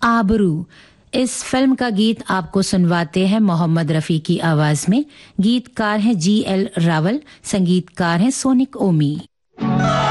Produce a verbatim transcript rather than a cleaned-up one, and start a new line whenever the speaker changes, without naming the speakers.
आबरू। इस फिल्म का गीत आपको सुनवाते हैं मोहम्मद रफी की आवाज में। गीतकार हैं जी एल रावल, संगीतकार हैं सोनिक ओमी।